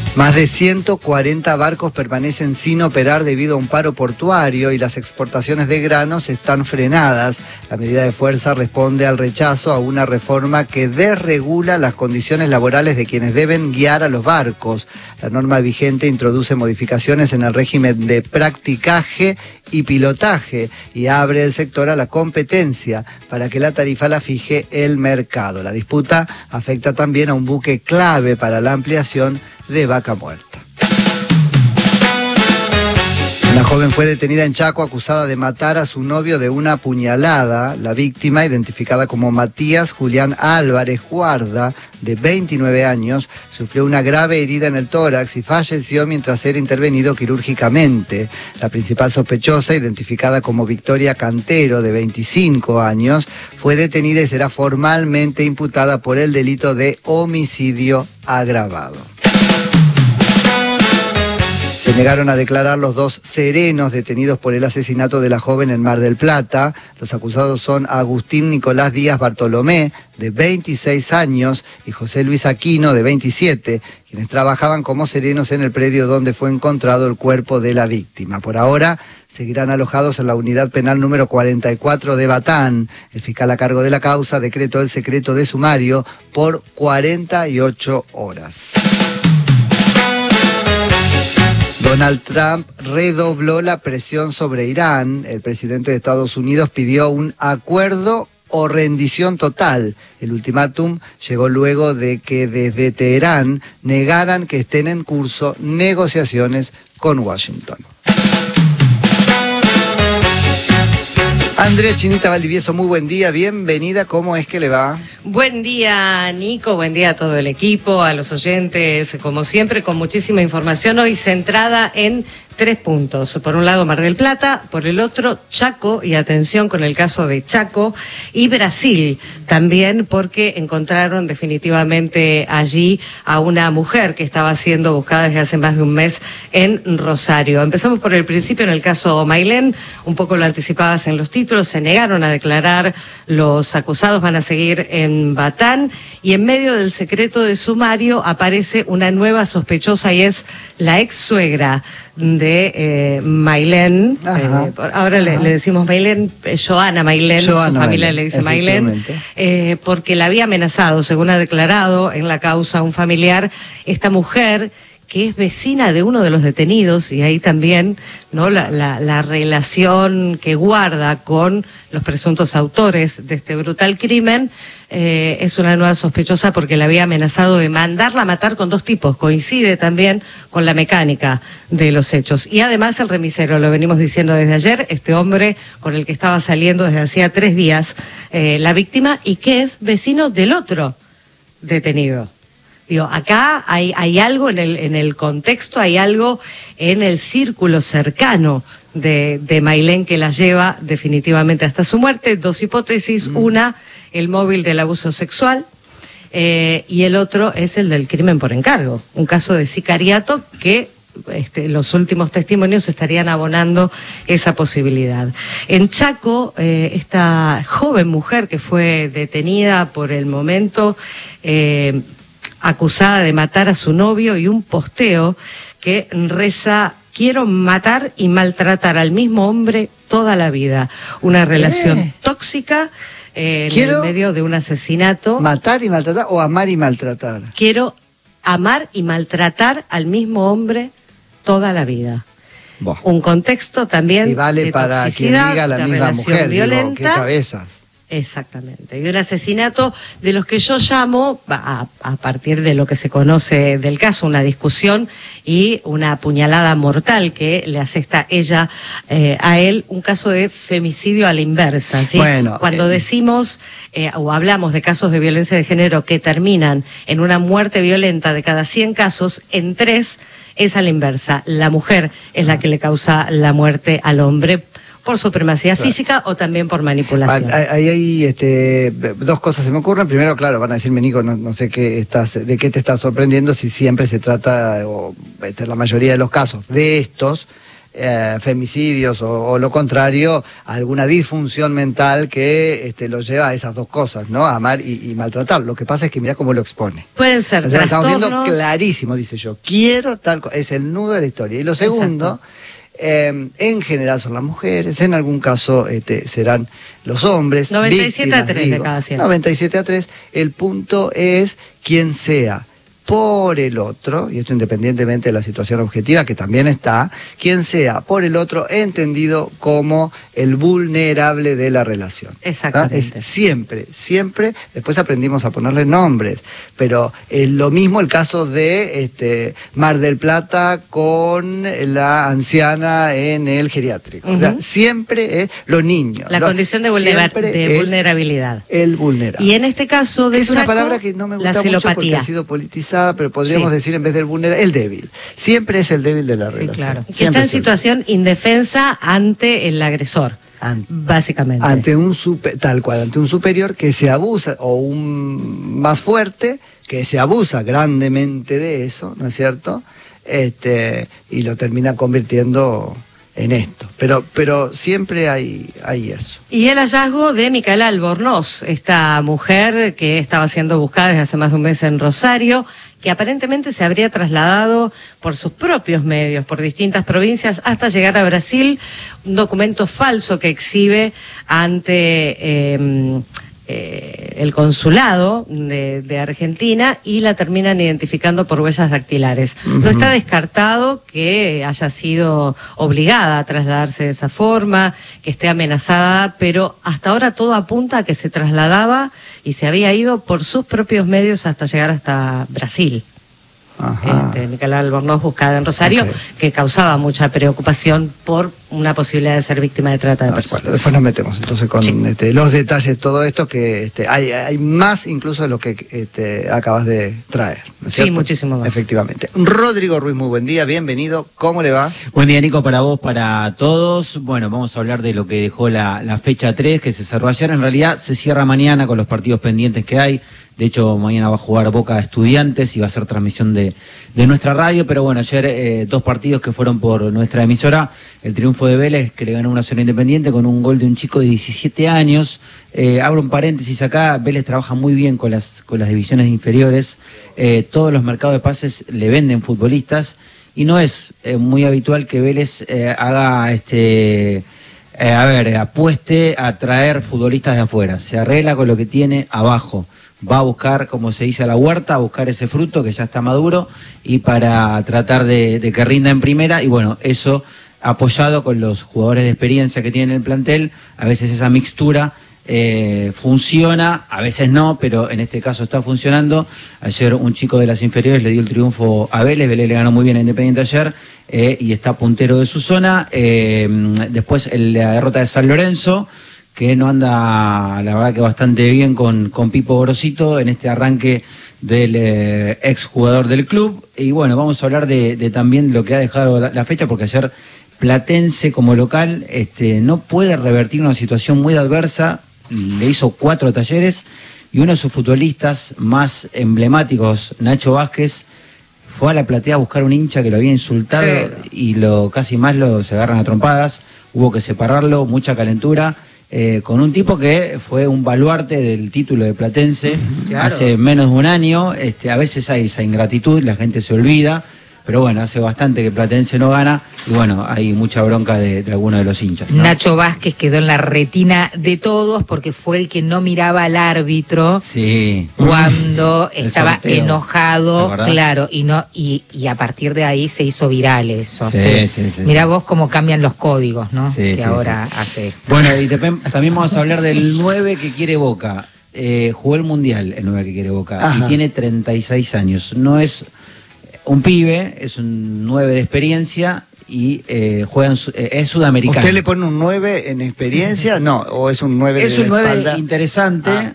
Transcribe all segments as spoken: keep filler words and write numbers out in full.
Más de ciento cuarenta barcos permanecen sin operar debido a un paro portuario y las exportaciones de granos están frenadas. La medida de fuerza responde al rechazo a una reforma que desregula las condiciones laborales de quienes deben guiar a los barcos. La norma vigente introduce modificaciones en el régimen de practicaje y pilotaje y abre el sector a la competencia para que la tarifa la fije el mercado. La disputa afecta también a un buque clave para la ampliación de Vaca Muerta. Una joven fue detenida en Chaco acusada de matar a su novio de una puñalada. La víctima, identificada como Matías Julián Álvarez Guarda, de veintinueve años, sufrió una grave herida en el tórax y falleció mientras era intervenido quirúrgicamente. La principal sospechosa, identificada como Victoria Cantero, de veinticinco años, fue detenida y será formalmente imputada por el delito de homicidio agravado. Se negaron a declarar los dos serenos detenidos por el asesinato de la joven en Mar del Plata. Los acusados son Agustín Nicolás Díaz Bartolomé, de veintiséis años, y José Luis Aquino, de veintisiete, quienes trabajaban como serenos en el predio donde fue encontrado el cuerpo de la víctima. Por ahora seguirán alojados en la unidad penal número cuarenta y cuatro de Batán. El fiscal a cargo de la causa decretó el secreto de sumario por cuarenta y ocho horas. Donald Trump redobló la presión sobre Irán. El presidente de Estados Unidos pidió un acuerdo o rendición total. El ultimátum llegó luego de que desde Teherán negaran que estén en curso negociaciones con Washington. Andrea Chinita Valdivieso, muy buen día, bienvenida, ¿cómo es que le va? Buen día, Nico, buen día a todo el equipo, a los oyentes, como siempre, con muchísima información hoy centrada en tres puntos. Por un lado, Mar del Plata, por el otro, Chaco, y atención con el caso de Chaco, y Brasil también, porque encontraron definitivamente allí a una mujer que estaba siendo buscada desde hace más de un mes en Rosario. Empezamos por el principio, en el caso Mailén, un poco lo anticipabas en los títulos, se negaron a declarar, los acusados van a seguir en Batán, y en medio del secreto de sumario aparece una nueva sospechosa y es la ex suegra de eh, Mailén, eh, ahora le, le decimos Mailén, eh, Joana Mailén, su familia Mailén, le dice Mailén, eh, porque la había amenazado, según ha declarado en la causa un familiar, esta mujer que es vecina de uno de los detenidos, y ahí también, ¿no?, la, la, la relación que guarda con los presuntos autores de este brutal crimen, eh, es una nueva sospechosa porque la había amenazado de mandarla a matar con dos tipos. Coincide también con la mecánica de los hechos. Y además el remisero, lo venimos diciendo desde ayer, este hombre con el que estaba saliendo desde hacía tres días eh, la víctima, y que es vecino del otro detenido. Digo, acá hay, hay algo en el, en el contexto, hay algo en el círculo cercano de, de Mailén que la lleva definitivamente hasta su muerte. Dos hipótesis, mm. una, el móvil del abuso sexual, eh, y el otro es el del crimen por encargo, un caso de sicariato que Este, los últimos testimonios estarían abonando esa posibilidad. En Chaco, eh, esta joven mujer que fue detenida por el momento, eh, acusada de matar a su novio, y un posteo que reza: quiero matar y maltratar al mismo hombre toda la vida. Una relación ¿Eh? tóxica eh, en el medio de un asesinato. ¿Matar y maltratar o amar y maltratar? Quiero amar y maltratar al mismo hombre toda la vida. Boh. Un contexto también y vale de para toxicidad, quien diga la de misma relación mujer, violenta. Digo, qué cabezas. Exactamente, y un asesinato de los que yo llamo, a, a partir de lo que se conoce del caso, una discusión y una puñalada mortal que le asesta ella eh, a él, un caso de femicidio a la inversa, ¿sí? Bueno, cuando eh, decimos eh, o hablamos de casos de violencia de género que terminan en una muerte violenta de cada cien casos, en tres es a la inversa. La mujer es la que le causa la muerte al hombre, por supremacía claro. física o también por manipulación. Ahí hay este, dos cosas se me ocurren. Primero, claro, van a decirme, Nico, no, no sé qué estás, de qué te estás sorprendiendo si siempre se trata, o este, la mayoría de los casos de estos, eh, femicidios o, o lo contrario, alguna disfunción mental que este, lo lleva a esas dos cosas, ¿no? A amar y, y maltratar. Lo que pasa es que mirá cómo lo expone. Pueden ser o sea, estamos viendo trastornos. clarísimo, dice yo, quiero tal cosa, es el nudo de la historia. Y lo segundo, eh, en general son las mujeres, en algún caso este, serán los hombres. noventa y siete a víctimas, tres digo, de cada cien. noventa y siete a tres. El punto es quien sea por el otro, y esto independientemente de la situación objetiva, que también está, quien sea por el otro entendido como el vulnerable de la relación. Exactamente. ¿Ah? Es siempre, siempre, después aprendimos a ponerle nombres, pero es lo mismo el caso de este, Mar del Plata con la anciana en el geriátrico. Uh-huh. O sea, siempre es los niños. La lo, condición de, vulnera de vulnerabilidad. El vulnerable. Y en este caso de es Chaco, una palabra que no me gusta la mucho porque celopatía. ha sido politizada, pero podríamos sí. decir en vez del vulnerable, el débil. Siempre es el débil de la sí, relación. Claro. Que Siempre está en situación indefensa ante el agresor. Ante, básicamente. Ante un super, tal cual, ante un superior que se abusa, o un más fuerte, que se abusa grandemente de eso, ¿no es cierto? Este, y lo termina convirtiendo en esto. Pero, pero siempre hay, hay eso. Y el hallazgo de Micaela Albornoz, esta mujer que estaba siendo buscada desde hace más de un mes en Rosario, que aparentemente se habría trasladado por sus propios medios, por distintas provincias, hasta llegar a Brasil, un documento falso que exhibe ante eh, eh, el consulado de, de Argentina y la terminan identificando por huellas dactilares. Uh-huh. No está descartado que haya sido obligada a trasladarse de esa forma, que esté amenazada, pero hasta ahora todo apunta a que se trasladaba y se había ido por sus propios medios hasta llegar hasta Brasil. Este, Micaela Albornoz, buscada en Rosario, okay. que causaba mucha preocupación por una posibilidad de ser víctima de trata de no, personas. Bueno, después nos metemos entonces con sí. este, los detalles de todo esto, que este, hay, hay más incluso de lo que este, acabas de traer, ¿no es Sí, cierto? muchísimo más. Efectivamente. Rodrigo Ruiz, muy buen día, bienvenido, ¿cómo le va? Buen día, Nico, para vos, para todos. Bueno, vamos a hablar de lo que dejó la, la fecha tres, que se cerró ayer. En realidad se cierra mañana con los partidos pendientes que hay. De hecho, mañana va a jugar Boca Estudiantes y va a ser transmisión de, de nuestra radio. Pero bueno, ayer eh, dos partidos que fueron por nuestra emisora. El triunfo de Vélez, que le ganó una zona Independiente con un gol de un chico de diecisiete años. Eh, abro un paréntesis acá, Vélez trabaja muy bien con las, con las divisiones inferiores. Eh, todos los mercados de pases le venden futbolistas. Y no es eh, muy habitual que Vélez eh, haga este... Eh, a ver, apueste a traer futbolistas de afuera. Se arregla con lo que tiene abajo. Va a buscar, como se dice, a la huerta, a buscar ese fruto que ya está maduro y para tratar de, de que rinda en primera. Y bueno, eso apoyado con los jugadores de experiencia que tiene el plantel, a veces esa mixtura eh, funciona, a veces no, pero en este caso está funcionando. Ayer un chico de las inferiores le dio el triunfo a Vélez, Vélez le ganó muy bien a Independiente ayer eh, y está puntero de su zona. Eh, después el, la derrota de San Lorenzo, que no anda, la verdad que bastante bien con, con Pipo Gorosito en este arranque del eh, ex jugador del club. Y bueno, vamos a hablar de, de también lo que ha dejado la, la fecha, porque ayer Platense como local este, no puede revertir una situación muy adversa, le hizo cuatro talleres y uno de sus futbolistas más emblemáticos, Nacho Vázquez, fue a la platea a buscar un hincha que lo había insultado eh. y lo casi más lo se agarran a trompadas, hubo que separarlo, mucha calentura. Eh, con un tipo que fue un baluarte del título de Platense claro. hace menos de un año. Este, a veces hay esa ingratitud, la gente se olvida, pero bueno, hace bastante que Platense no gana y bueno, hay mucha bronca de, de algunos de los hinchas, ¿no? Nacho Vázquez quedó en la retina de todos porque fue el que no miraba al árbitro sí. cuando estaba sorteo. enojado, claro, y no y, y a partir de ahí se hizo viral eso. Sí, sí, sí, sí, mirá sí. vos cómo cambian los códigos, ¿no? Sí, que sí, ahora sí. hace esto. Bueno, y te, también vamos a hablar del nueve que quiere Boca. Eh, jugó el Mundial, el nueve que quiere Boca, Ajá. y tiene treinta y seis años. No es un pibe, es un nueve de experiencia y eh, juega en su, eh, es sudamericano. ¿Usted le pone un nueve en experiencia? No, o es un nueve es de un nueve espalda? Interesante, ah.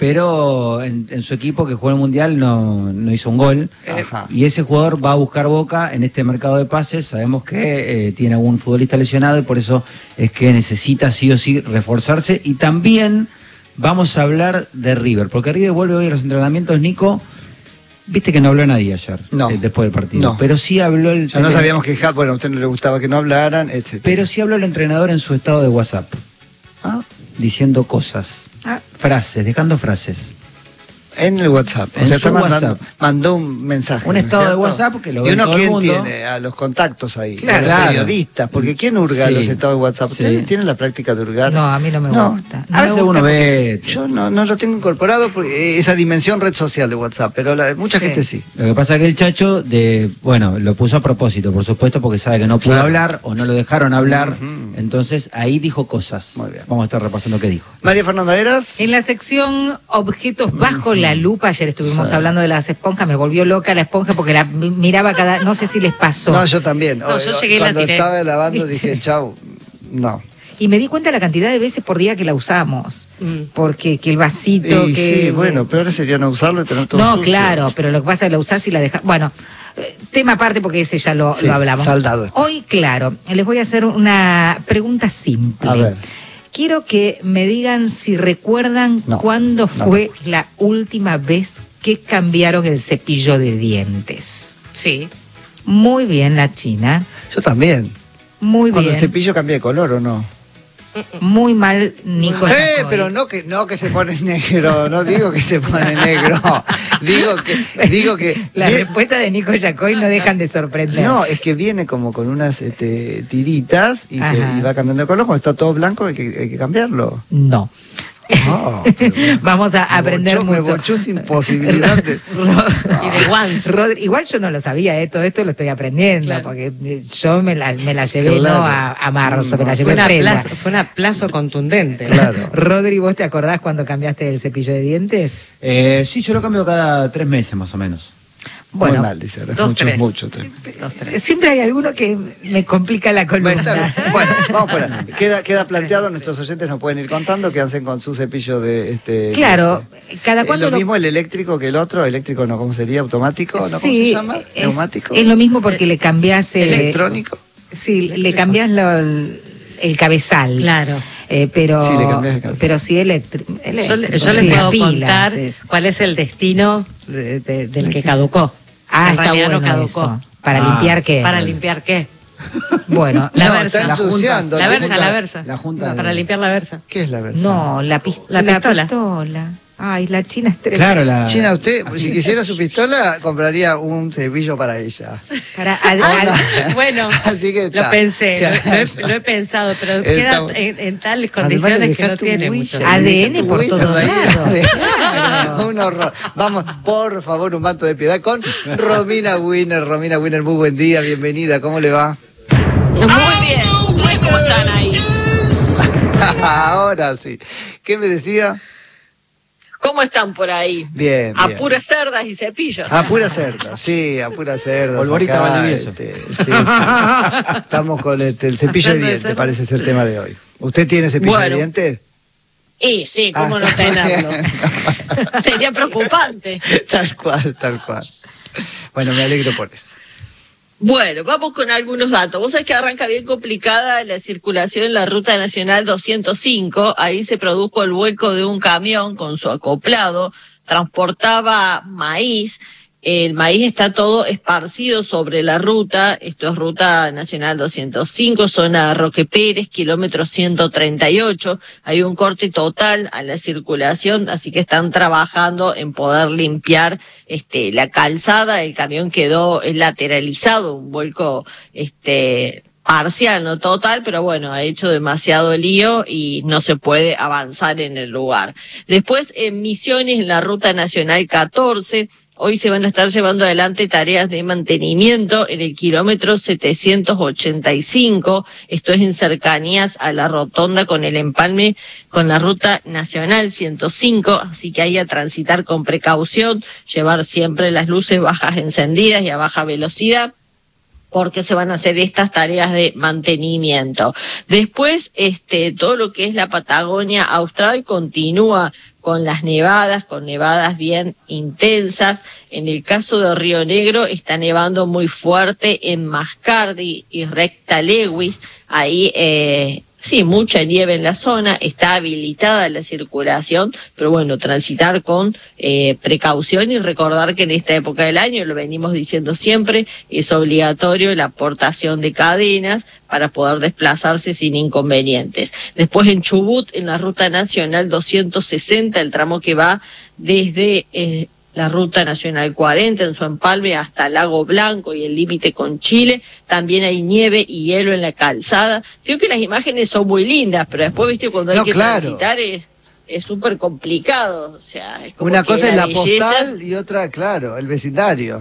pero en, en su equipo que jugó el Mundial no, no hizo un gol. Ajá. Y ese jugador va a buscar Boca en este mercado de pases. Sabemos que eh, tiene algún futbolista lesionado y por eso es que necesita sí o sí reforzarse. Y también vamos a hablar de River, porque River vuelve hoy a los entrenamientos, Nico, Viste que no habló nadie ayer, no. eh, después del partido. No. Pero sí habló el... Ya no sabíamos que, bueno, a usted no le gustaba que no hablaran, etcétera. Pero sí habló el entrenador en su estado de WhatsApp. ¿Ah? Diciendo cosas, ah. frases, dejando frases. En el WhatsApp, en o sea, está mandando, WhatsApp. mandó un mensaje. Un estado ¿cierto? de WhatsApp que lo ve ¿Y uno todo quién el mundo? tiene? A los contactos ahí, claro, a los claro. periodistas, porque ¿quién hurga sí. los estados de WhatsApp? ¿Ustedes sí. tienen la práctica de hurgar? No, a mí no me no. gusta. No a veces uno ve... Yo no, no lo tengo incorporado, porque esa dimensión red social de WhatsApp, pero la, mucha sí. gente sí. Lo que pasa es que el Chacho, de bueno, lo puso a propósito, por supuesto, porque sabe que no pudo claro. hablar o no lo dejaron hablar, uh-huh. entonces ahí dijo cosas. Muy bien. Vamos a estar repasando qué dijo. María Fernanda Eras. En la sección objetos bajo uh-huh. la lupa, ayer estuvimos sí. hablando de las esponjas, me volvió loca la esponja porque la miraba cada, no sé si les pasó. No, yo también. No, yo llegué Cuando la tiré. estaba lavando dije, chau, no. Y me di cuenta la cantidad de veces por día que la usamos. Mm. Porque que el vasito... Y que sí, bueno, peor sería no usarlo y tener todo No, sucio. claro, pero lo que pasa es que la usás y la dejas... Bueno, tema aparte porque ese ya lo, sí, lo hablamos. Saldado está. Hoy, claro, les voy a hacer una pregunta simple. A ver. Quiero que me digan si recuerdan no, cuándo fue no. la última vez que cambiaron el cepillo de dientes. Sí. Muy bien, la China. Yo también. Muy Cuando bien. el cepillo cambia de color, ¿o no? Muy mal, Nico. Eh, pero no que no que se pone negro, no digo que se pone negro, digo que digo que la bien... respuesta de Nico Yacoy no dejan de sorprender. No, es que viene como con unas este, tiritas y, se, y va cambiando de color. Cuando está todo blanco hay que, hay que cambiarlo. No. Oh, vamos a aprender bochó, mucho. Me bochó sin posibilidad de... y de once. Rodri, igual yo no lo sabía, ¿eh? Todo esto lo estoy aprendiendo, claro. porque yo me la, me la llevé claro. no a, a marzo, no, me la llevé fue, a una plazo, fue un aplazo contundente. Claro. Rodri, ¿vos te acordás cuando cambiaste el cepillo de dientes? Eh, sí, yo lo cambio cada tres meses más o menos. Bueno, muy mal, dice. Dos, mucho, tres. mucho. Tres. Dos, tres. Siempre hay alguno que me complica la columna. Bueno, vamos por ahí. Queda, queda planteado, nuestros oyentes nos pueden ir contando, quédense con su cepillo de... este. Claro, de, cada ¿Es cuando... lo mismo el eléctrico que el otro? ¿Eléctrico no? ¿Cómo sería? ¿Automático? ¿No? ¿Cómo sí, se llama? Es, ¿Neumático? Es lo mismo porque le cambiás... Eh, ¿Electrónico? Sí, ¿Electrónico? Le cambiás lo, el, el cabezal. Claro. Eh, pero sí, le cambiás el cabezal. Pero sí eléctrico. Yo, yo les sí, puedo pilas, contar es. cuál es el destino de, de, del que caducó. Ah, en está realidad bueno no caducó. Eso. ¿Para ah, limpiar qué? ¿Para limpiar qué? Bueno, la no, versa. está ensuciando. La La versa, la versa. La junta no, de... Para limpiar la versa. ¿Qué es la versa? No, la, pis la, la pistola. pistola. Ay, la China es tremenda. Claro, la... China, usted, Así. si quisiera su pistola, compraría un cepillo para ella. Para, ad, ah, bueno, así que está. lo pensé, lo, lo, he, lo he pensado, pero está, queda en, en tales condiciones que no tiene mucho. A D N por todos lados. Un horror. Vamos, por favor, un manto de piedad con Romina Winner. Romina Winner, muy buen día, bienvenida, ¿cómo le va? Muy bien, ¿ustedes cómo están ahí? Ahora sí. ¿Qué me decía? ¿Cómo están por ahí? Bien, A bien. puras cerdas y cepillos. A puras cerdas, sí, a puras cerdas. Polvorita Valdivieso. Este, sí, sí. Estamos con este, el cepillo de dientes, parece ser el tema de hoy. ¿Usted tiene cepillo bueno. de dientes? Y sí, ¿cómo ah, no tenerlo? Sería preocupante. Tal cual, tal cual. Bueno, me alegro por eso. Bueno, vamos con algunos datos. Vos sabés que arranca bien complicada la circulación en la Ruta Nacional doscientos cinco. Ahí se produjo el vuelco de un camión con su acoplado. Transportaba maíz. El maíz está todo esparcido sobre la ruta. Esto es Ruta Nacional doscientos cinco, zona Roque Pérez, kilómetro ciento treinta y ocho. Hay un corte total a la circulación, así que están trabajando en poder limpiar este la calzada. El camión quedó lateralizado, un vuelco este parcial, no total, pero bueno, ha hecho demasiado lío y no se puede avanzar en el lugar. Después, en Misiones, en la Ruta Nacional catorce, hoy se van a estar llevando adelante tareas de mantenimiento en el kilómetro setecientos ochenta y cinco, esto es en cercanías a la rotonda con el empalme con la Ruta Nacional ciento cinco, así que hay a transitar con precaución, llevar siempre las luces bajas encendidas y a baja velocidad, porque se van a hacer estas tareas de mantenimiento. Después, este, todo lo que es la Patagonia Austral continúa con las nevadas, con nevadas bien intensas. En el caso de Río Negro está nevando muy fuerte en Mascardi y Recta Lewis. Ahí eh, Sí, mucha nieve en la zona, está habilitada la circulación, pero bueno, transitar con eh, precaución y recordar que en esta época del año, lo venimos diciendo siempre, es obligatorio la portación de cadenas para poder desplazarse sin inconvenientes. Después en Chubut, en la Ruta Nacional doscientos sesenta, el tramo que va desde eh, la Ruta Nacional cuarenta en su empalme hasta Lago Blanco y el límite con Chile, también hay nieve y hielo en la calzada. Creo que las imágenes son muy lindas, pero después, viste, cuando hay no, que claro. transitar es es súper complicado. O sea, es como una que cosa es la belleza, postal y otra, claro, el vecindario.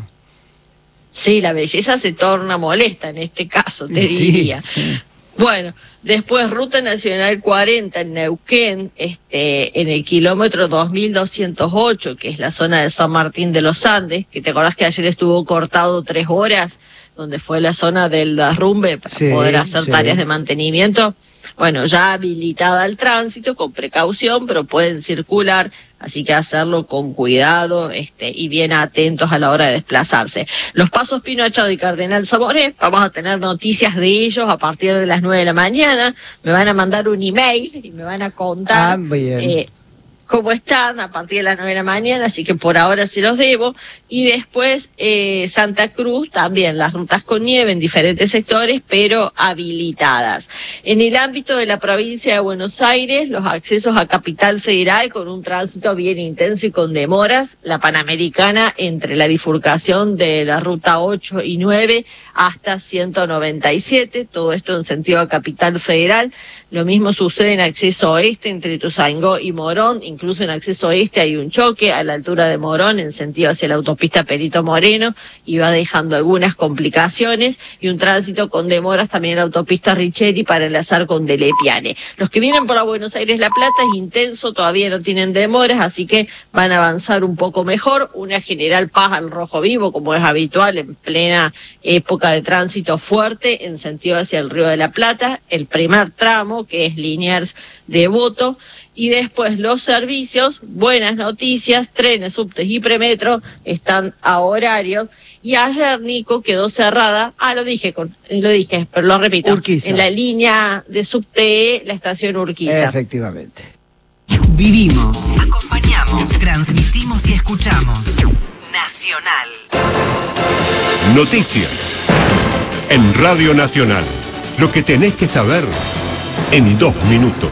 Sí, la belleza se torna molesta en este caso, te sí, diría. Sí. Bueno, después Ruta Nacional cuarenta en Neuquén, este, en el kilómetro dos mil doscientos ocho, que es la zona de San Martín de los Andes, que te acordás que ayer estuvo cortado tres horas, donde fue la zona del derrumbe para sí, poder hacer sí. tareas de mantenimiento. Bueno, ya habilitada al tránsito, con precaución, pero pueden circular, así que hacerlo con cuidado este, y bien atentos a la hora de desplazarse. Los pasos Pino Achado y Cardenal Zamoré, vamos a tener noticias de ellos a partir de las nueve de la mañana, me van a mandar un email y me van a contar... Ah, bien. Eh, cómo están a partir de las nueve de la mañana, así que por ahora se los debo. Y después eh, Santa Cruz, también las rutas con nieve en diferentes sectores, pero habilitadas. En el ámbito de la provincia de Buenos Aires, los accesos a Capital Federal con un tránsito bien intenso y con demoras, la Panamericana entre la bifurcación de la ruta ocho y nueve hasta ciento noventa y siete, todo esto en sentido a Capital Federal. Lo mismo sucede en acceso oeste entre Ituzaingó y Morón, incluso en acceso oeste hay un choque a la altura de Morón en sentido hacia la autopista Perito Moreno y va dejando algunas complicaciones y un tránsito con demoras también en la autopista Richeri para enlazar con Delepiane. Los que vienen por la Buenos Aires La Plata es intenso, todavía no tienen demoras, así que van a avanzar un poco mejor. Una General Paz al rojo vivo, como es habitual en plena época de tránsito fuerte en sentido hacia el Río de la Plata, el primer tramo que es Liniers Devoto. Y después los servicios, buenas noticias, trenes, subtes y premetro están a horario. Y ayer, Nico, quedó cerrada, ah, lo dije, con, lo dije, pero lo repito, Urquiza. En la línea de subte, la estación Urquiza. Efectivamente. Vivimos, acompañamos, transmitimos y escuchamos. Nacional. Noticias. En Radio Nacional. Lo que tenés que saber en dos minutos.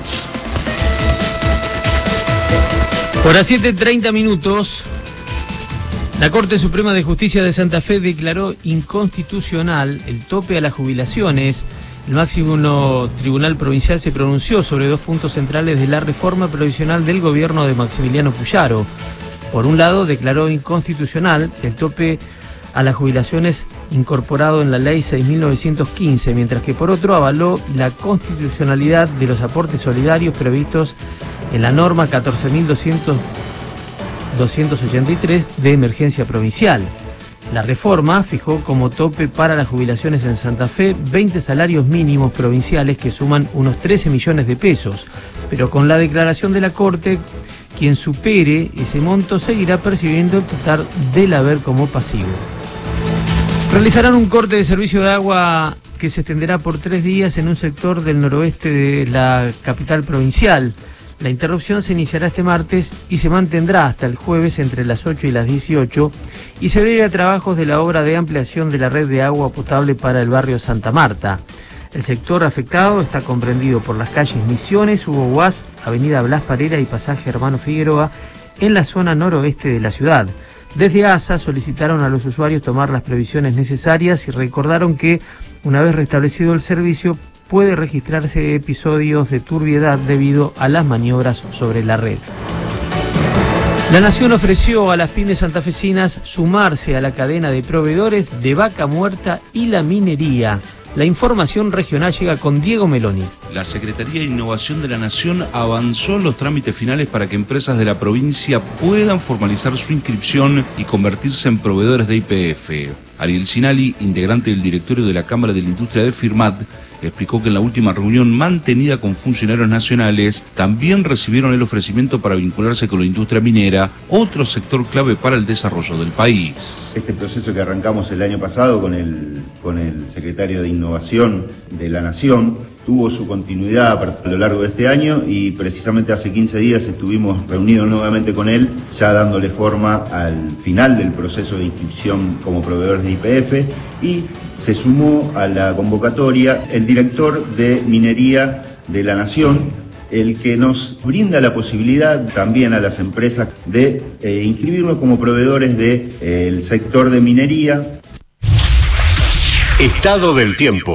Por las siete treinta minutos, la Corte Suprema de Justicia de Santa Fe declaró inconstitucional el tope a las jubilaciones. El máximo tribunal provincial se pronunció sobre dos puntos centrales de la reforma provisional del gobierno de Maximiliano Puyaro. Por un lado, declaró inconstitucional el tope a las jubilaciones incorporado en la Ley seis mil novecientos quince, mientras que por otro avaló la constitucionalidad de los aportes solidarios previstos en la norma catorce mil doscientos ochenta y tres de emergencia provincial. La reforma fijó como tope para las jubilaciones en Santa Fe veinte salarios mínimos provinciales que suman unos trece millones de pesos, pero con la declaración de la Corte, quien supere ese monto seguirá percibiendo el total del haber como pasivo. Realizarán un corte de servicio de agua que se extenderá por tres días en un sector del noroeste de la capital provincial. La interrupción se iniciará este martes y se mantendrá hasta el jueves entre las ocho y las dieciocho y se debe a trabajos de la obra de ampliación de la red de agua potable para el barrio Santa Marta. El sector afectado está comprendido por las calles Misiones, Hugo Guas, Avenida Blas Parera y Pasaje Hermano Figueroa en la zona noroeste de la ciudad. Desde A S A solicitaron a los usuarios tomar las previsiones necesarias y recordaron que, una vez restablecido el servicio, puede registrarse episodios de turbiedad debido a las maniobras sobre la red. La Nación ofreció a las pymes santafesinas sumarse a la cadena de proveedores de vaca muerta y la minería. La información regional llega con Diego Meloni. La Secretaría de Innovación de la Nación avanzó en los trámites finales para que empresas de la provincia puedan formalizar su inscripción y convertirse en proveedores de I P F. Ariel Sinali, integrante del directorio de la Cámara de la Industria de Firmat, explicó que en la última reunión mantenida con funcionarios nacionales también recibieron el ofrecimiento para vincularse con la industria minera, otro sector clave para el desarrollo del país. Este proceso que arrancamos el año pasado con el, con el secretario de Innovación de la Nación tuvo su continuidad a lo largo de este año y precisamente hace quince días estuvimos reunidos nuevamente con él, ya dándole forma al final del proceso de inscripción como proveedores de Y P F, y se sumó a la convocatoria el director de Minería de la Nación, el que nos brinda la posibilidad también a las empresas de eh, inscribirnos como proveedores del de, eh, sector de minería. Estado del tiempo.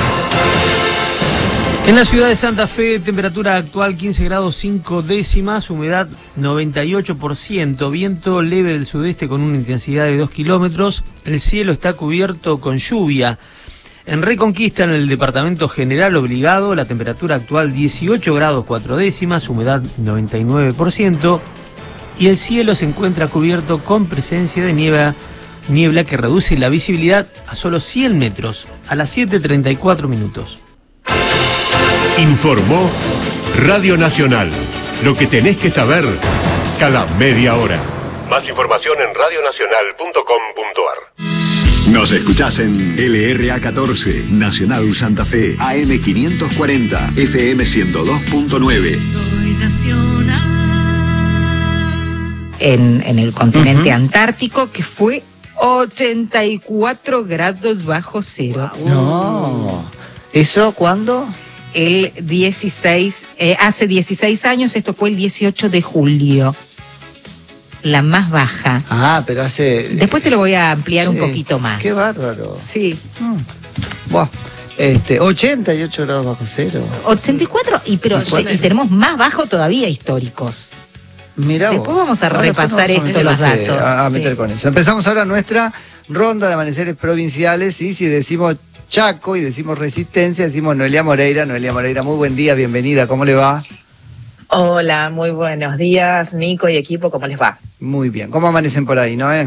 En la ciudad de Santa Fe, temperatura actual quince grados cinco décimas, humedad noventa y ocho por ciento, viento leve del sudeste con una intensidad de dos kilómetros, el cielo está cubierto con lluvia. En Reconquista, en el departamento General Obligado, la temperatura actual dieciocho grados cuatro décimas, humedad noventa y nueve por ciento, y el cielo se encuentra cubierto con presencia de niebla, niebla que reduce la visibilidad a solo cien metros, a las siete treinta y cuatro minutos. Informó Radio Nacional. Lo que tenés que saber cada media hora. Más información en radio nacional punto com punto a r. Nos escuchás en L R A catorce, Nacional Santa Fe, A M quinientos cuarenta, F M ciento dos punto nueve. Soy nacional. En, en el continente uh-huh. antártico, que fue ochenta y cuatro grados bajo cero. No. ¿Eso cuándo? El dieciséis, eh, hace dieciséis años, esto fue el dieciocho de julio. La más baja. Ah, pero hace... Después te lo voy a ampliar sí, un poquito más. Qué bárbaro. Sí. Mm. Buah. Este, ochenta y ocho grados bajo cero. ochenta y cuatro, y, pero, y tenemos más bajo todavía históricos. Mirá vos. Después vamos a ahora repasar vamos esto, los datos. A, a sí. meter con eso. Empezamos ahora nuestra ronda de amaneceres provinciales, y si decimos Chaco y decimos Resistencia, decimos Noelia Moreira. Noelia Moreira, muy buen día, bienvenida, ¿cómo le va? Hola, muy buenos días, Nico y equipo, ¿cómo les va? Muy bien, ¿cómo amanecen por ahí, Noé?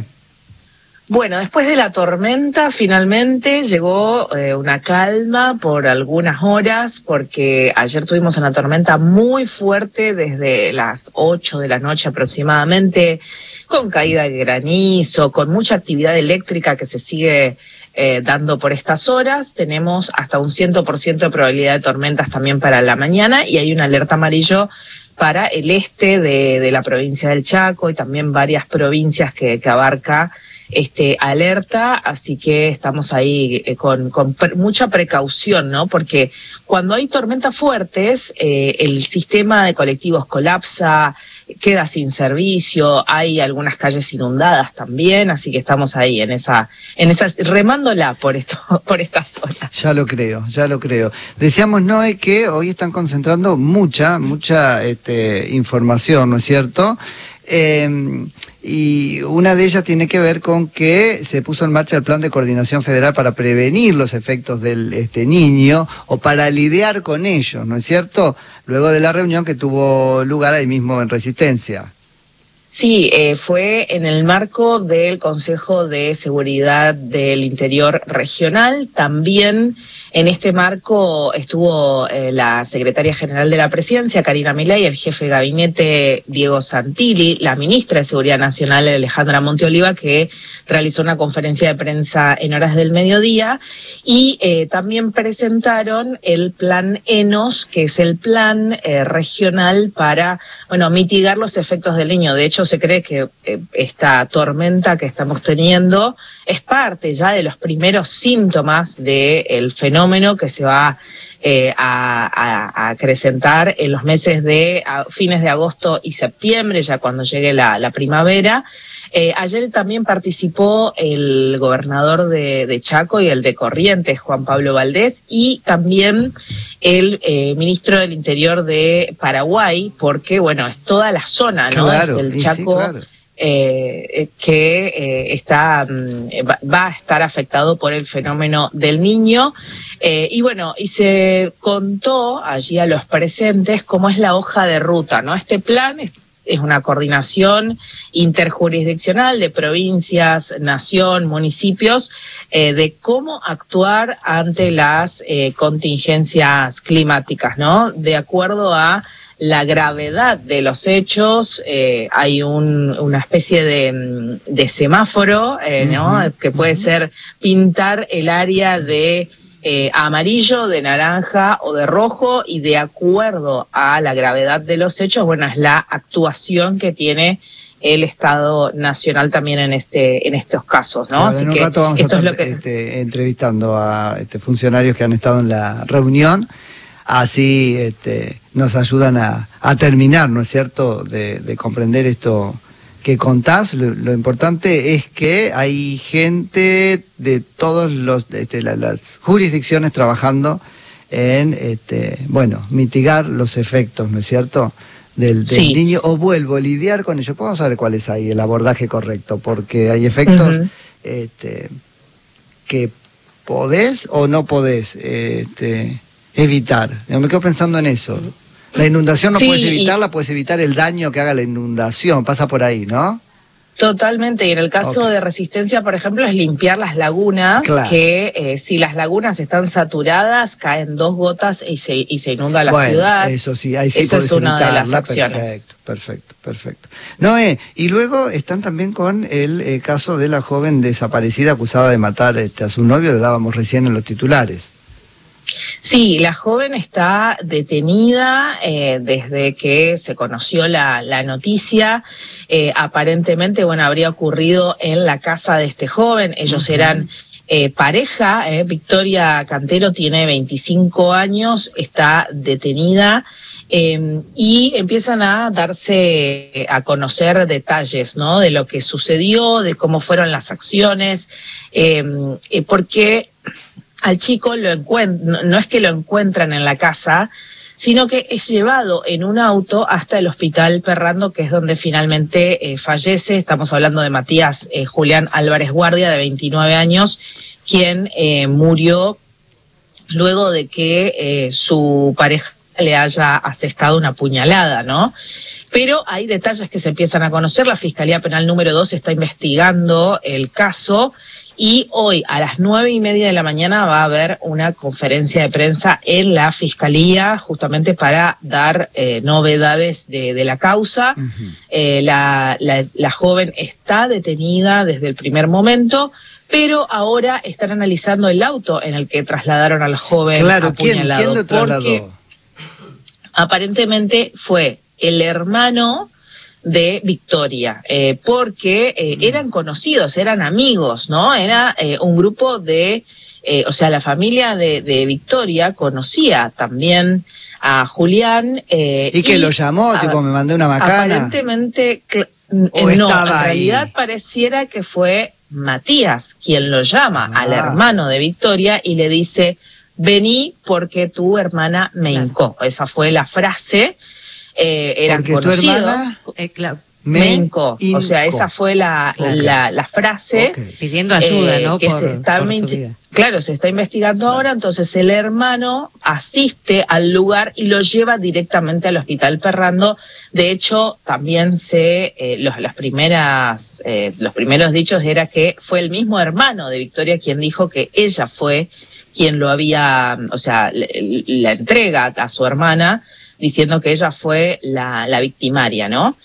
Bueno, después de la tormenta finalmente llegó eh, una calma por algunas horas, porque ayer tuvimos una tormenta muy fuerte desde las ocho de la noche aproximadamente, con caída de granizo, con mucha actividad eléctrica que se sigue eh, dando por estas horas. Tenemos hasta un cien por ciento de probabilidad de tormentas también para la mañana, y hay una alerta amarillo para el este de, de la provincia del Chaco y también varias provincias que, que abarca este alerta, así que estamos ahí eh, con, con pre- mucha precaución, ¿no? Porque cuando hay tormentas fuertes, eh, el sistema de colectivos colapsa, queda sin servicio, hay algunas calles inundadas también, así que estamos ahí en esa, en esas, remándola por esto, por estas horas. Ya lo creo, ya lo creo. Decíamos, Noé, que hoy están concentrando mucha, mucha este, información, ¿no es cierto? Eh, y una de ellas tiene que ver con que se puso en marcha el Plan de Coordinación Federal para prevenir los efectos del este niño, o para lidiar con ellos, ¿no es cierto? Luego de la reunión que tuvo lugar ahí mismo en Resistencia. Sí, eh, fue en el marco del Consejo de Seguridad del Interior Regional. También en este marco estuvo eh, la Secretaria General de la Presidencia, Karina Milei, el jefe de gabinete, Diego Santilli, la ministra de Seguridad Nacional, Alejandra Monteoliva, que realizó una conferencia de prensa en horas del mediodía, y eh, también presentaron el plan ENOS, que es el plan eh, regional para, bueno, mitigar los efectos del niño. De hecho, se cree que eh, esta tormenta que estamos teniendo es parte ya de los primeros síntomas del fenómeno que se va eh, a, a, a acrecentar en los meses de a fines de agosto y septiembre, ya cuando llegue la, la primavera. Eh, ayer también participó el gobernador de, de Chaco y el de Corrientes, Juan Pablo Valdés, y también el eh, ministro del Interior de Paraguay, porque, bueno, es toda la zona, ¿no? Claro, es el sí, Chaco. sí, claro. Eh, que eh, está va, va a estar afectado por el fenómeno del niño, eh, y bueno, y se contó allí a los presentes cómo es la hoja de ruta, ¿no? Este plan es, es una coordinación interjurisdiccional de provincias, nación, municipios, eh, de cómo actuar ante las eh, contingencias climáticas, ¿no? De acuerdo a la gravedad de los hechos, eh, hay un, una especie de, de semáforo, eh, ¿no? Uh-huh. Que puede ser pintar el área de eh, amarillo, de naranja o de rojo, y de acuerdo a la gravedad de los hechos, bueno, es la actuación que tiene el Estado Nacional también en este en estos casos, ¿no? Claro, Así en un que rato vamos esto a estar es lo que este, entrevistando a este, funcionarios que han estado en la reunión, así este, nos ayudan a, a terminar, ¿no es cierto?, de, de comprender esto que contás. Lo, lo importante es que hay gente de todos los este, la, las jurisdicciones trabajando en este, bueno, mitigar los efectos, ¿no es cierto?, del, del sí. niño, o vuelvo a lidiar con ello. Podemos saber cuál es ahí el abordaje correcto, porque hay efectos uh-huh. este, que podés o no podés este, evitar. Yo me quedo pensando en eso. La inundación no sí, puedes evitarla, y... puedes evitar el daño que haga la inundación, pasa por ahí, ¿no? Totalmente, y en el caso okay. de Resistencia, por ejemplo, es limpiar las lagunas, claro. que eh, si las lagunas están saturadas, caen dos gotas y se, y se inunda la bueno, ciudad. Eso sí, ahí sí esa es una de las acciones. Perfecto, perfecto, perfecto. Noé, y luego están también con el eh, caso de la joven desaparecida acusada de matar este, a su novio, lo dábamos recién en los titulares. Sí, la joven está detenida eh, desde que se conoció la, la noticia. Eh, aparentemente, bueno, habría ocurrido en la casa de este joven. Ellos uh-huh. eran eh, pareja. Eh. Victoria Cantero tiene veinticinco años, está detenida. Eh, y empiezan a darse a conocer detalles, ¿no?, de lo que sucedió, de cómo fueron las acciones, eh, eh, porque al chico lo encuent- no es que lo encuentran en la casa, sino que es llevado en un auto hasta el hospital Perrando, que es donde finalmente eh, fallece. Estamos hablando de Matías eh, Julián Álvarez Guardia, de veintinueve años, quien eh, murió luego de que eh, su pareja le haya asestado una puñalada, ¿no? Pero hay detalles que se empiezan a conocer. La Fiscalía Penal número dos está investigando el caso. Y hoy a las nueve y media de la mañana va a haber una conferencia de prensa en la Fiscalía, justamente para dar eh, novedades de, de la causa. Uh-huh. Eh, la, la, la joven está detenida desde el primer momento, pero ahora están analizando el auto en el que trasladaron al joven claro, apuñalado. ¿quién, quién lo trasladó? Porque aparentemente fue el hermano de Victoria, eh, porque eh, mm. eran conocidos, eran amigos, ¿no? Era eh, un grupo de, eh, o sea, la familia de, de Victoria conocía también a Julián. Eh, ¿Y que y, lo llamó? A, tipo, me mandé una macana. Aparentemente, cl- ¿O eh, no, estaba en ahí? realidad pareciera que fue Matías quien lo llama ah. al hermano de Victoria y le dice, vení porque tu hermana me claro. hincó. Esa fue la frase. Eh, eran porque conocidos. Tu hermana eh, claro, me hincó. O sea, esa fue la, okay. la, la frase. Okay. Pidiendo ayuda, eh, ¿no? Que por, se está por inti- claro, se está investigando claro. ahora. Entonces el hermano asiste al lugar y lo lleva directamente al hospital Perrando. De hecho, también se eh, los, las primeras, eh, los primeros dichos era que fue el mismo hermano de Victoria quien dijo que ella fue quien lo había, o sea, le, la entrega a su hermana, diciendo que ella fue la, la victimaria, ¿no?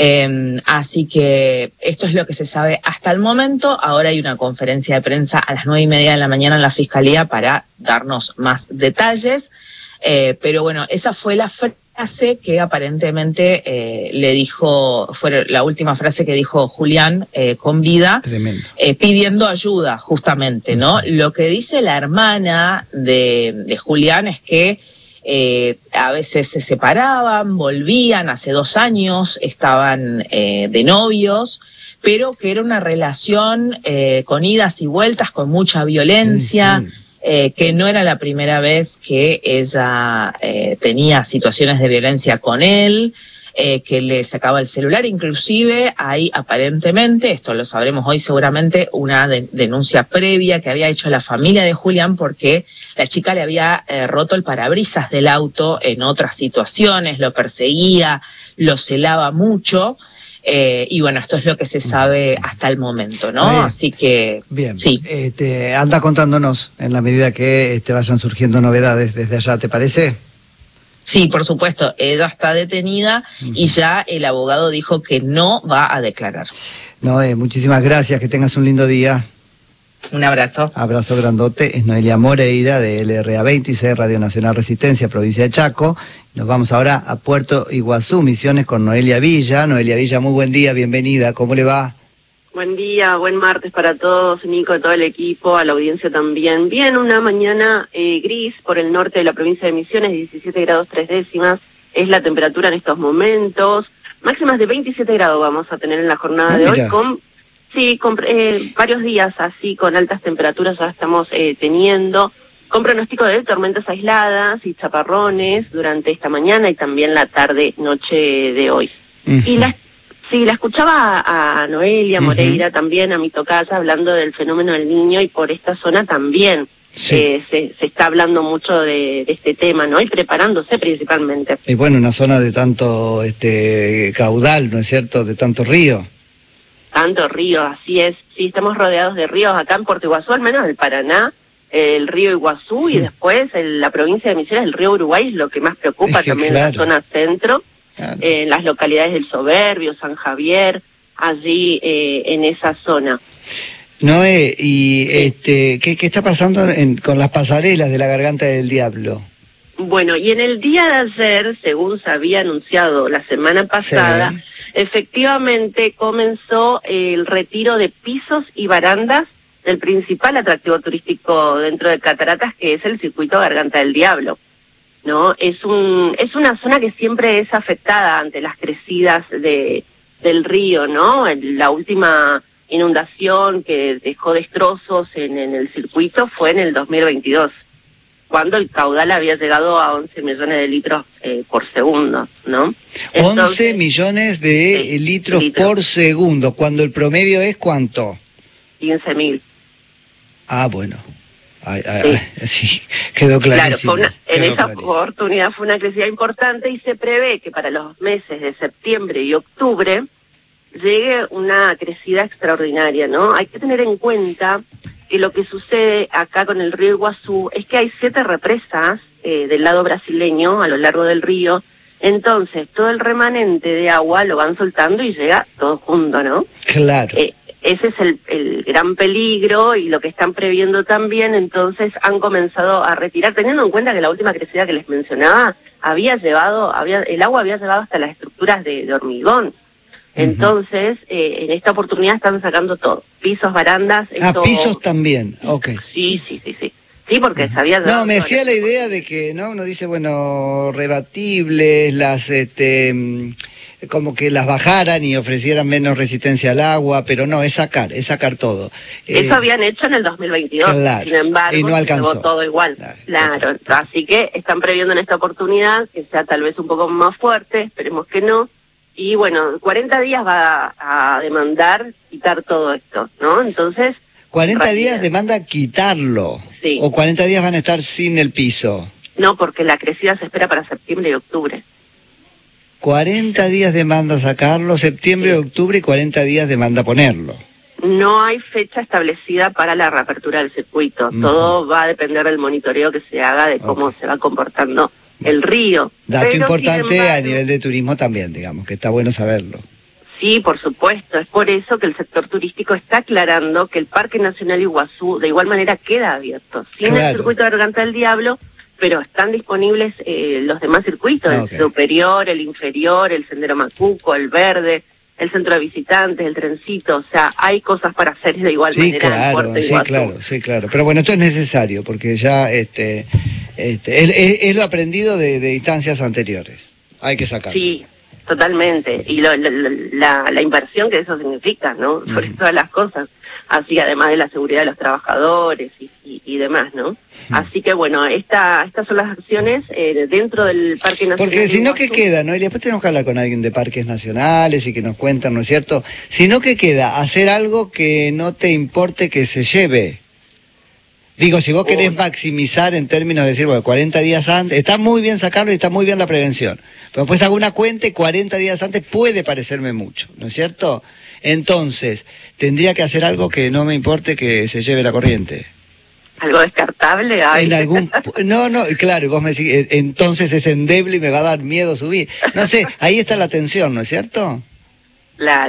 Eh, así que esto es lo que se sabe hasta el momento. Ahora hay una conferencia de prensa a las nueve y media de la mañana en la Fiscalía para darnos más detalles. Eh, pero bueno, esa fue la frase que aparentemente eh, le dijo, fue la última frase que dijo Julián eh, con vida, eh, pidiendo ayuda justamente, ¿no? Uh-huh. Lo que dice la hermana de, de Julián es que Eh, a veces se separaban, volvían, hace dos años estaban eh, de novios, pero que era una relación eh, con idas y vueltas, con mucha violencia, sí, sí. Eh, que no era la primera vez que ella eh, tenía situaciones de violencia con él, eh, que le sacaba el celular. Inclusive hay aparentemente, esto lo sabremos hoy seguramente, una de- denuncia previa que había hecho la familia de Julián porque la chica le había eh, roto el parabrisas del auto en otras situaciones, lo perseguía, lo celaba mucho. Eh, y bueno, esto es lo que se sabe hasta el momento, ¿no? Bien. Así que Bien, sí. este, anda contándonos en la medida que este, vayan surgiendo novedades desde allá, ¿te parece? Sí, por supuesto, ella está detenida uh-huh. y ya el abogado dijo que no va a declarar. Noé, muchísimas gracias, que tengas un lindo día. Un abrazo. Abrazo grandote. Es Noelia Moreira de L R A veintiséis, Radio Nacional Resistencia, provincia de Chaco. Nos vamos ahora a Puerto Iguazú, Misiones, con Noelia Villa. Noelia Villa, muy buen día, bienvenida. ¿Cómo le va? Buen día, buen martes para todos, Nico, de todo el equipo, a la audiencia también. Bien, una mañana eh, gris por el norte de la provincia de Misiones, diecisiete grados tres décimas, es la temperatura en estos momentos. Máximas de veintisiete grados vamos a tener en la jornada ah, de mira. hoy, con sí, con eh, varios días así, con altas temperaturas ya estamos eh, teniendo, con pronóstico de tormentas aisladas y chaparrones durante esta mañana y también la tarde-noche de hoy. Uh-huh. Y las Sí, la escuchaba a, a Noelia Moreira uh-huh. también, a mi tocaya, hablando del fenómeno del Niño, y por esta zona también sí. eh, se, se está hablando mucho de, de este tema, ¿no? Y preparándose principalmente. Y bueno, una zona de tanto este caudal, ¿no es cierto?, de tanto río. Tanto río, así es. Sí, estamos rodeados de ríos acá en Puerto Iguazú, al menos el Paraná, el río Iguazú, y uh-huh. después en la provincia de Misiones, el río Uruguay, es lo que más preocupa, es que también claro. en la zona centro. Claro. Eh, en las localidades del Soberbio, San Javier, allí eh, en esa zona. Noé, y este, ¿qué, qué está pasando en, con las pasarelas de la Garganta del Diablo? Bueno, y en el día de ayer, según se había anunciado la semana pasada, sí. efectivamente comenzó el retiro de pisos y barandas del principal atractivo turístico dentro de Cataratas, que es el circuito Garganta del Diablo. ¿No? Es un es una zona que siempre es afectada ante las crecidas de del río, ¿no? La última inundación que dejó destrozos en, en el circuito fue en el dos mil veintidós, cuando el caudal había llegado a once millones de litros eh, por segundo, ¿no? Entonces, once millones de sí, litros, litros por segundo, cuando el promedio es ¿cuánto? quince mil. Ah, bueno. Ay, ay, ay, sí, quedó clarísimo. Claro, una, en esa oportunidad fue una crecida importante y se prevé que para los meses de septiembre y octubre llegue una crecida extraordinaria, ¿no? Hay que tener en cuenta que lo que sucede acá con el río Iguazú es que hay siete represas eh, del lado brasileño a lo largo del río, entonces todo el remanente de agua lo van soltando y llega todo junto, ¿no? Claro. Eh, Ese es el, el gran peligro y lo que están previendo también, entonces han comenzado a retirar, teniendo en cuenta que la última crecida que les mencionaba había llevado, había el agua había llevado hasta las estructuras de, de hormigón. Entonces, uh-huh. eh, en esta oportunidad están sacando todo, pisos, barandas. Ah, esto... pisos también, ok. Sí, sí, sí, sí. Sí, porque se había llevado... No, me decía la idea de que, ¿no? Uno dice, bueno, rebatibles, las, este... como que las bajaran y ofrecieran menos resistencia al agua, pero no, es sacar, es sacar todo. Eso eh, habían hecho en el dos mil veintidós, claro, sin embargo, y no alcanzó. Llegó todo igual. Claro, claro, así que están previendo en esta oportunidad que sea tal vez un poco más fuerte, esperemos que no, y bueno, cuarenta días va a, a demandar quitar todo esto, ¿no? Entonces... cuarenta rápida. días demanda quitarlo, sí. o cuarenta días van a estar sin el piso. No, porque la crecida se espera para septiembre y octubre. cuarenta días demanda sacarlo, septiembre, sí. octubre, y cuarenta días demanda ponerlo. No hay fecha establecida para la reapertura del circuito. Uh-huh. Todo va a depender del monitoreo que se haga de cómo okay. se va comportando el río. Dato Pero, importante embargo, a nivel de turismo también, digamos, que está bueno saberlo. Sí, por supuesto. Es por eso que el sector turístico está aclarando que el Parque Nacional Iguazú de igual manera queda abierto. Sin claro. el circuito de Garganta del Diablo, pero están disponibles eh, los demás circuitos, okay. el superior, el inferior, el Sendero Macuco, el verde, el centro de visitantes, el trencito, o sea, hay cosas para hacer de igual sí, manera. Claro, en sí, claro, sí, claro. Pero bueno, esto es necesario, porque ya este, este, es, es, es lo aprendido de, de instancias anteriores. Hay que sacarlo. Sí, totalmente. Y lo, lo, la, la inversión que eso significa, ¿no? Mm. Sobre todas las cosas. Así, además de la seguridad de los trabajadores y, y, y demás, ¿no? Mm. Así que, bueno, esta, estas son las acciones eh, dentro del Parque Nacional. Porque si no, ¿qué queda, no? Y después tenemos que hablar con alguien de parques nacionales y que nos cuentan, ¿no es cierto? Si no, ¿qué queda? Hacer algo que no te importe que se lleve. Digo, si vos oh. querés maximizar en términos de decir, bueno, cuarenta días antes, está muy bien sacarlo y está muy bien la prevención. Pero después hago una cuenta y cuarenta días antes puede parecerme mucho, ¿no es cierto? Entonces, tendría que hacer algo que no me importe que se lleve la corriente. ¿Algo descartable? Ay. En algún... No, no, claro, y vos me decís, entonces es endeble y me va a dar miedo subir. No sé, ahí está la tensión, ¿no es cierto? Claro,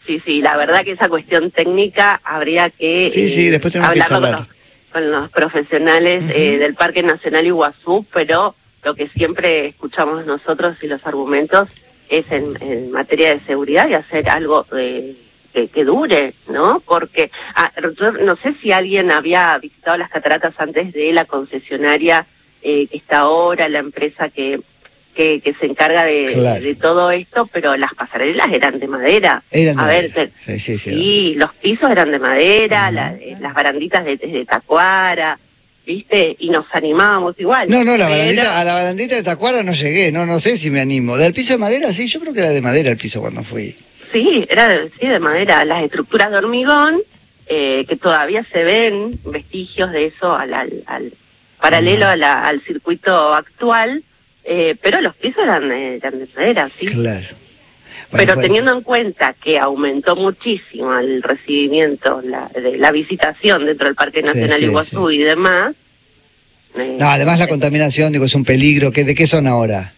sí, sí, la verdad que esa cuestión técnica habría que sí, sí, después tenemos que hablarlo charlar. Con, los, con los profesionales uh-huh. eh, del Parque Nacional Iguazú, pero lo que siempre escuchamos nosotros y los argumentos es en, en materia de seguridad y hacer algo de... Que, que dure, ¿no? Porque ah, yo no sé si alguien había visitado las cataratas antes de la concesionaria eh, que está ahora, la empresa que que, que se encarga de, claro. de todo esto, pero las pasarelas eran de madera. Eran a de ver, madera. Sí, sí, sí, sí los pisos eran de madera, uh-huh. la, las baranditas de, de tacuara, ¿viste? Y nos animábamos igual. No, no, la pero... barandita, a la barandita de tacuara no llegué, no, no sé si me animo. ¿Del piso de madera? Sí, yo creo que era de madera el piso cuando fui. Sí, era de, sí, de madera. Las estructuras de hormigón, eh, que todavía se ven vestigios de eso al, al, al paralelo a la, al circuito actual, eh, pero los pisos eran, eran de madera, sí. Claro. Bueno, pero pues... teniendo en cuenta que aumentó muchísimo el recibimiento, la, de la visitación dentro del Parque Nacional sí, sí, Iguazú sí. y demás. Eh, no, además la eh, contaminación, digo, es un peligro. ¿Qué, ¿De qué son ahora?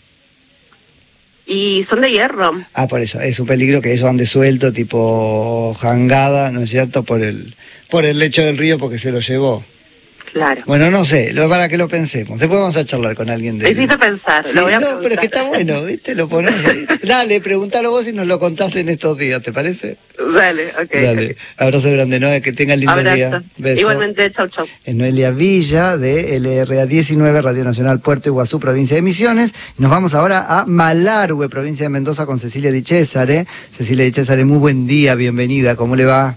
Y son de hierro. Ah, por eso, es un peligro que eso ande suelto, tipo jangada, ¿no es cierto? Por el por el lecho del río porque se lo llevó. Claro. Bueno, no sé, lo, para que lo pensemos. Después vamos a charlar con alguien de... Necesito pensar, sí, lo voy a No, preguntar. pero es que está bueno, ¿viste? Lo ponemos ahí. Dale, preguntalo vos y nos lo contás en estos días, ¿te parece? Dale, ok. Dale, okay. Abrazo grande, Noé, que tengan lindo Abrazo. día. Beso. Igualmente, chau, chau. Es Noelia Villa, de L R A diecinueve, Radio Nacional Puerto Iguazú, provincia de Misiones. Y nos vamos ahora a Malargüe, provincia de Mendoza, con Cecilia Di Césare. Cecilia Di Césare, muy buen día, bienvenida, ¿cómo le va?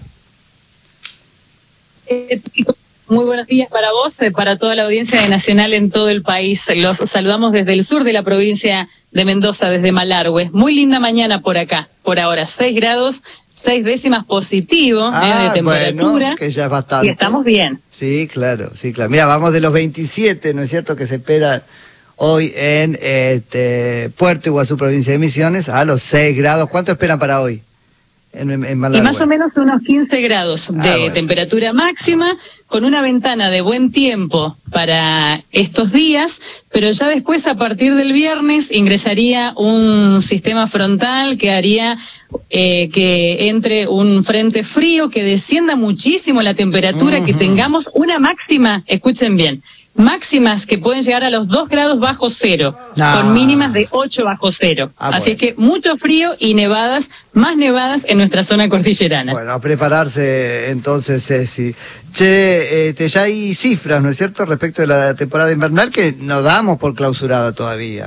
Eh, Muy buenos días para vos, para toda la audiencia de Nacional en todo el país. Los saludamos desde el sur de la provincia de Mendoza, desde Malargüe. Muy linda mañana por acá, por ahora, seis grados, seis décimas positivo ah, eh, de temperatura. Bueno, que ya es bastante. Y estamos bien. Sí, claro, sí, claro. Mira, vamos de los veintisiete, ¿no es cierto?, que se espera hoy en este, Puerto Iguazú, provincia de Misiones, a los seis grados. ¿Cuánto esperan para hoy? En, en y más o menos unos quince grados de ah, bueno. temperatura máxima, con una ventana de buen tiempo para estos días, pero ya después, a partir del viernes, ingresaría un sistema frontal que haría eh, que entre un frente frío, que descienda muchísimo la temperatura, uh-huh. que tengamos una máxima, escuchen bien, máximas que pueden llegar a los dos grados bajo cero, no. con mínimas de ocho bajo cero. Ah, Así bueno. es que mucho frío y nevadas, más nevadas en nuestra zona cordillerana. Bueno, a prepararse entonces, Ceci. Che, este, ya hay cifras, ¿no es cierto?, respecto de la temporada invernal que no damos por clausurada todavía.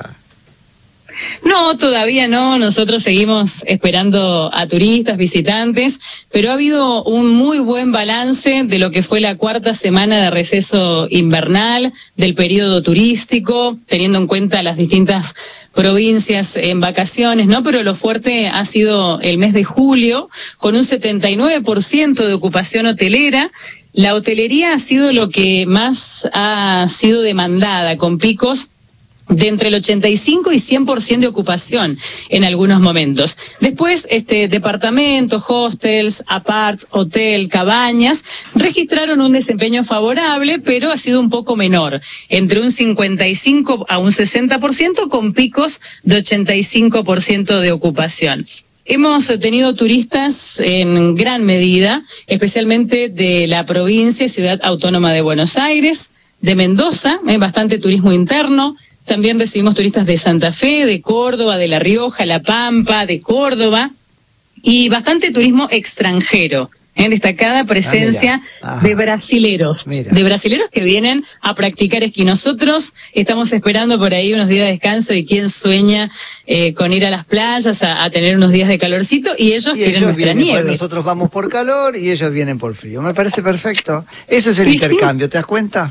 No, todavía no. Nosotros seguimos esperando a turistas, visitantes, pero ha habido un muy buen balance de lo que fue la cuarta semana de receso invernal, del periodo turístico, teniendo en cuenta las distintas provincias en vacaciones, ¿no? Pero lo fuerte ha sido el mes de julio, con un setenta y nueve por ciento de ocupación hotelera. La hotelería ha sido lo que más ha sido demandada, con picos de entre el ochenta y cinco y cien por ciento de ocupación en algunos momentos. Después, este, departamentos, hostels, aparts, hotel, cabañas, registraron un desempeño favorable, pero ha sido un poco menor, entre un cincuenta y cinco a un sesenta por ciento, con picos de ochenta y cinco por ciento de ocupación. Hemos tenido turistas en gran medida, especialmente de la provincia y ciudad autónoma de Buenos Aires, de Mendoza, hay bastante turismo interno. También recibimos turistas de Santa Fe, de Córdoba, de La Rioja, La Pampa, de Córdoba, y bastante turismo extranjero. En destacada presencia ah, de brasileros, mira. de brasileros que vienen a practicar esquí. Nosotros estamos esperando por ahí unos días de descanso, y quién sueña eh, con ir a las playas a, a tener unos días de calorcito, y ellos y quieren ellos nuestra vienen, nieve. Pues nosotros vamos por calor y ellos vienen por frío. Me parece perfecto. Eso es el sí, intercambio, sí. ¿Te das cuenta?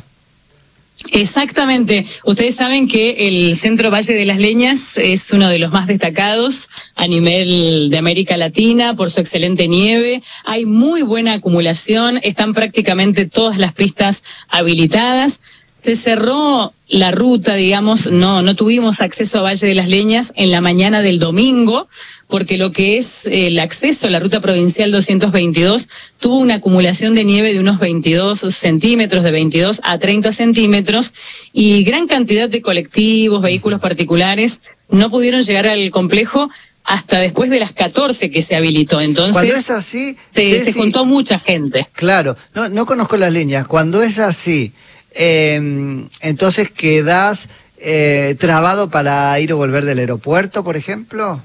Exactamente. Ustedes saben que el Centro Valle de las Leñas es uno de los más destacados a nivel de América Latina por su excelente nieve. Hay muy buena acumulación, están prácticamente todas las pistas habilitadas. Se cerró la ruta, digamos, no, no tuvimos acceso a Valle de las Leñas en la mañana del domingo, porque lo que es el acceso a la ruta provincial doscientos veintidós tuvo una acumulación de nieve de unos veintidós centímetros, de veintidós a treinta centímetros, y gran cantidad de colectivos, vehículos particulares no pudieron llegar al complejo, hasta después de las catorce que se habilitó. Entonces, cuando es así, se, sí, se sí. juntó mucha gente. Claro, no, no conozco las líneas. Cuando es así, eh, entonces quedás eh, trabado para ir o volver del aeropuerto, por ejemplo.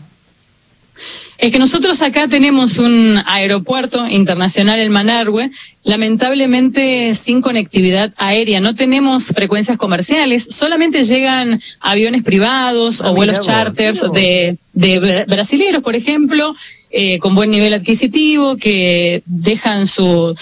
Es que nosotros acá tenemos un aeropuerto internacional en Malargüe, lamentablemente sin conectividad aérea. No tenemos frecuencias comerciales, solamente llegan aviones privados ah, o vuelos charter de, de brasileros, por ejemplo, eh, con buen nivel adquisitivo, que dejan su,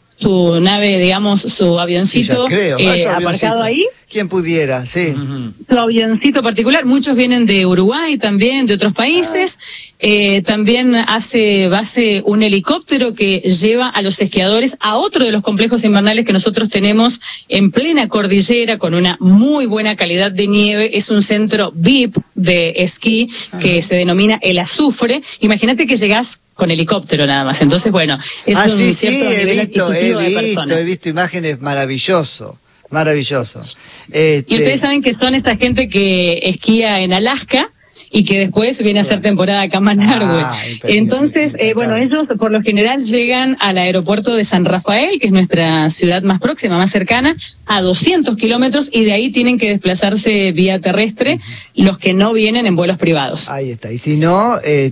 su nave, digamos, su avioncito, sí, creo, eh, aparcado avioncito. ahí. Quien pudiera, sí. Uh-huh. Su avioncito particular, muchos vienen de Uruguay también, de otros países. Ah. Eh, también hace base un helicóptero que lleva a los esquiadores a otro de los complejos invernales que nosotros tenemos en plena cordillera con una muy buena calidad de nieve. Es un centro V I P de esquí uh-huh. que se denomina El Azufre. Imagínate que llegás con helicóptero nada más. Entonces, bueno, es ah, un sí, cierto sí, he nivel visto, he de visto, personas. he visto imágenes maravilloso. Maravilloso. Este... Y ustedes saben que son esta gente que esquía en Alaska y que después viene a hacer temporada acá en Malargüe. Ah, Entonces, eh, bueno, ellos por lo general llegan al aeropuerto de San Rafael, que es nuestra ciudad más próxima, más cercana, a doscientos kilómetros, y de ahí tienen que desplazarse vía terrestre uh-huh. los que no vienen en vuelos privados. Ahí está. Y si no,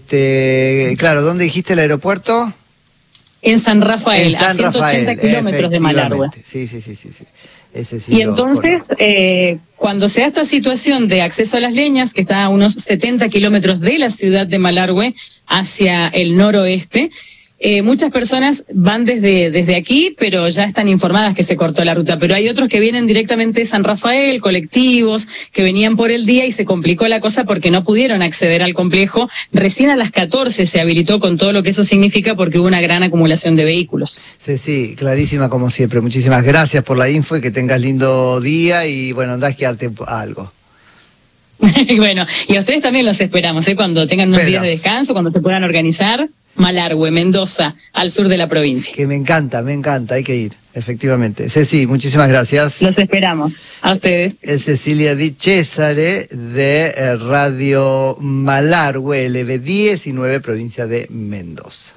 este, claro, ¿dónde dijiste el aeropuerto? En San Rafael, en San a ciento ochenta Rafael, kilómetros de Malargüe. Sí, sí, sí, sí, sí. Ese sí y entonces, eh, cuando se da esta situación de acceso a las leñas, que está a unos setenta kilómetros de la ciudad de Malargüe hacia el noroeste, eh, muchas personas van desde, desde aquí, pero ya están informadas que se cortó la ruta. Pero hay otros que vienen directamente de San Rafael, colectivos, que venían por el día y se complicó la cosa porque no pudieron acceder al complejo. Recién a las catorce se habilitó con todo lo que eso significa porque hubo una gran acumulación de vehículos. Sí, sí, clarísima como siempre. Muchísimas gracias por la info y que tengas lindo día y bueno, andá a esquiarte algo. Bueno, y a ustedes también los esperamos, ¿eh? Cuando tengan unos pero... días de descanso, cuando se puedan organizar. Malargüe, Mendoza, al sur de la provincia. Que me encanta, me encanta, hay que ir, efectivamente. Ceci, muchísimas gracias. Los esperamos, a ustedes. Es Cecilia Di Cesare de eh, Radio Malargüe, L B diecinueve, provincia de Mendoza.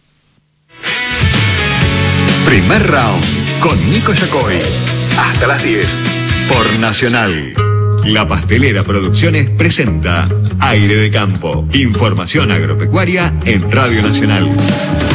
Primer round con Nico Yacoy. Hasta las diez por Nacional. La Pastelera Producciones presenta Aire de Campo. Información agropecuaria en Radio Nacional.